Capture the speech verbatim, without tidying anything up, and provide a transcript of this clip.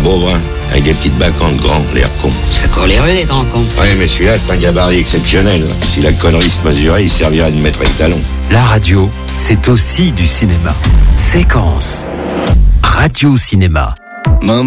pauvre, hein, avec des petites bacchantes grands, l'air con. Ça court les rues, les grands cons. Ouais, mais celui-là, c'est un gabarit exceptionnel. Si la connerie se mesurait, il servirait de maître étalon. La radio, c'est aussi du cinéma. Séquence. Radio Cinéma. Maman.